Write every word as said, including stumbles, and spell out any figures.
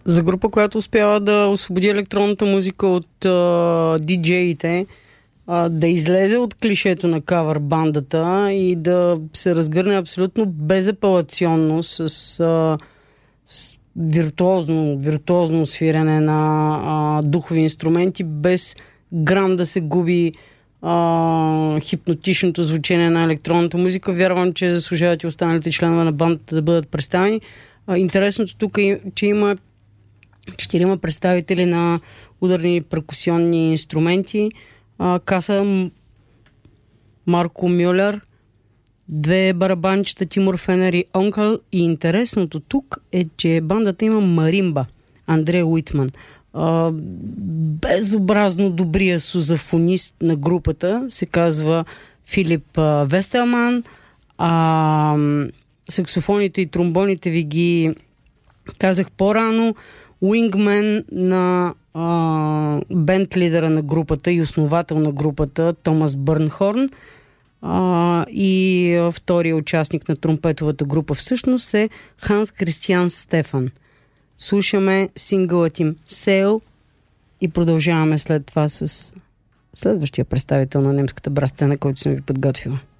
За група, която успява да освободи електронната музика от а, диджеите, а, да излезе от клишето на кавър бандата и да се разгърне абсолютно безапелационно с, а, с виртуозно, виртуозно свирене на а, духови инструменти, без грам да се губи а, хипнотичното звучение на електронната музика. Вярвам, че заслужават и останалите членове на бандата да бъдат представени. А, интересното тук е, че има четирима представители на ударни перкусионни инструменти. А, каса Марко Мюлер, две барабанчета Тимур Фенер и Онкъл. И интересното тук е, че бандата има маримба, Андрея Уитман. А, безобразно добрия сузафонист на групата се казва Филип а, Вестелман. А, саксофоните и тромбоните ви ги казах по-рано. Уингмен на а, бенд лидера на групата и основател на групата Томас Бърнхорн. А, и а, втория участник на тромпетовата група всъщност е Ханс Кристиан Стефан. Слушаме сингълът им Sail и продължаваме след това с следващия представител на немската брас сцена, който съм ви подготвила.